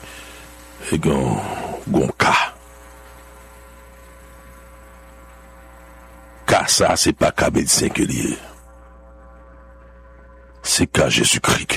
et gon Ka ça, c'est pas ka médecin que lié. C'est ka Jésus-Christ.